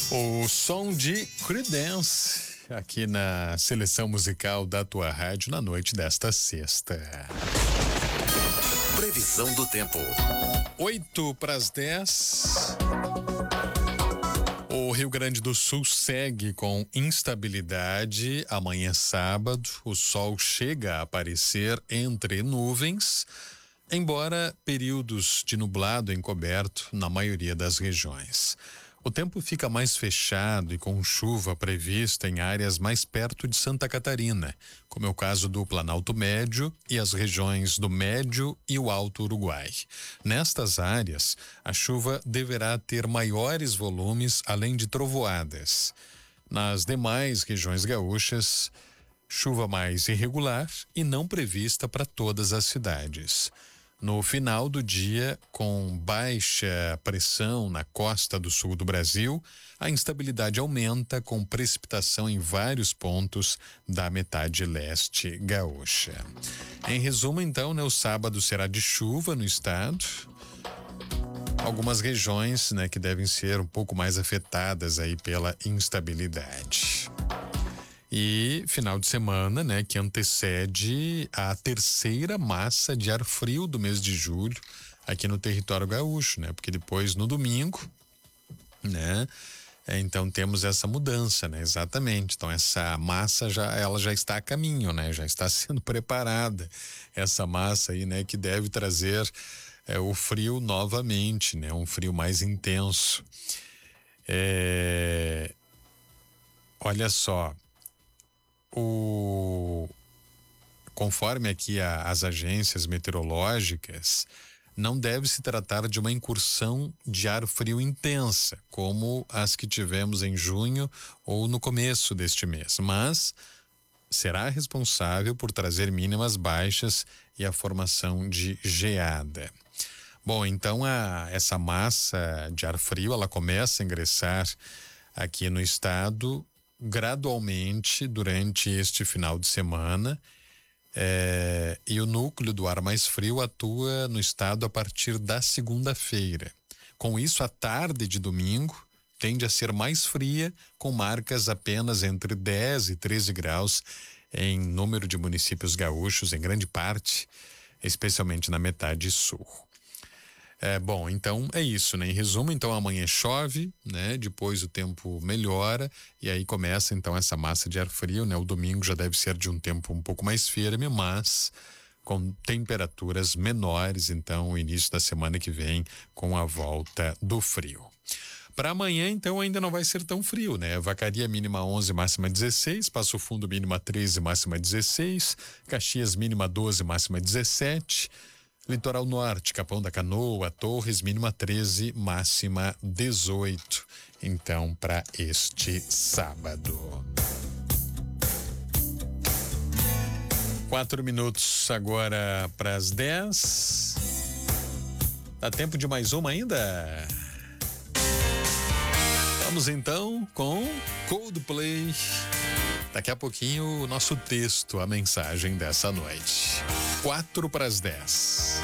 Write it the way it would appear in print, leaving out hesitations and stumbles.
O som de Creedence aqui na seleção musical da tua rádio na noite desta sexta. Previsão do tempo. 8:10. O Rio Grande do Sul segue com instabilidade. Amanhã sábado, o sol chega a aparecer entre nuvens, embora períodos de nublado encoberto na maioria das regiões. O tempo fica mais fechado e com chuva prevista em áreas mais perto de Santa Catarina, como é o caso do Planalto Médio e as regiões do Médio e o Alto Uruguai. Nestas áreas, a chuva deverá ter maiores volumes, além de trovoadas. Nas demais regiões gaúchas, chuva mais irregular e não prevista para todas as cidades. No final do dia, com baixa pressão na costa do sul do Brasil, a instabilidade aumenta com precipitação em vários pontos da metade leste gaúcha. Em resumo, então, o sábado será de chuva no estado. Algumas regiões, que devem ser um pouco mais afetadas aí pela instabilidade. E final de semana, que antecede a terceira massa de ar frio do mês de julho aqui no território gaúcho, porque depois no domingo, então temos essa mudança, exatamente. Então essa massa ela já está a caminho, já está sendo preparada, essa massa aí, que deve trazer o frio novamente, um frio mais intenso. Olha só. Conforme aqui as agências meteorológicas, não deve se tratar de uma incursão de ar frio intensa, como as que tivemos em junho ou no começo deste mês, mas será responsável por trazer mínimas baixas e a formação de geada. Bom, então essa massa de ar frio, ela começa a ingressar aqui no estado gradualmente durante este final de semana, e o núcleo do ar mais frio atua no estado a partir da segunda-feira. Com isso, a tarde de domingo tende a ser mais fria, com marcas apenas entre 10 e 13 graus em número de municípios gaúchos, em grande parte, especialmente na metade sul. Bom, então é isso, Em resumo, então amanhã chove, Depois o tempo melhora e aí começa então essa massa de ar frio, O domingo já deve ser de um tempo um pouco mais firme, mas com temperaturas menores, então o início da semana que vem com a volta do frio. Para amanhã, então, ainda não vai ser tão frio, Vacaria mínima 11, máxima 16, Passo Fundo mínima 13, máxima 16, Caxias mínima 12, máxima 17, Litoral Norte, Capão da Canoa, Torres, mínima 13, máxima 18. Então, para este sábado. 4 minutos agora para as 10. Dá tempo de mais uma ainda? Vamos então com Coldplay. Daqui a pouquinho o nosso texto, a mensagem dessa noite. 4 para as 10.